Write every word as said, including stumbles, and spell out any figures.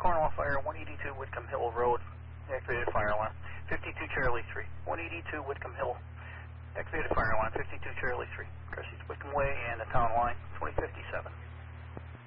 Cornwall Fire, one eighty-two Whitcomb Hill Road. Activated fire alarm. fifty-two Charlie three. one eighty-two Whitcomb Hill. Activated fire alarm. fifty-two Charlie three. Cressy Whitcomb Way and the town line. twenty fifty-seven.